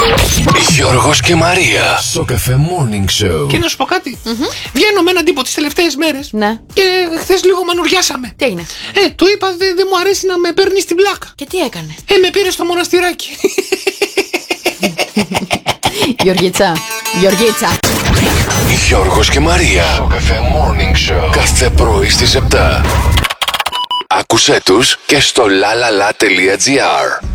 Γιώργος και Μαρία. Στο Cafe Morning Show. Και να σου πω κάτι. Βγαίνω με έναν τύπο τις τελευταίες μέρες. Ναι. Και χθες λίγο μανουριάσαμε. Τι έγινε? Του είπα δεν μου αρέσει να με παίρνει στην πλάκα. Και τι έκανε? Με πήρε στο μοναστηράκι. Γεωργίτσα. Γιώργος και Μαρία. Στο Cafe Morning Show. Κάθε πρωί στις 7. Άκουσέ τους και στο lalala.gr.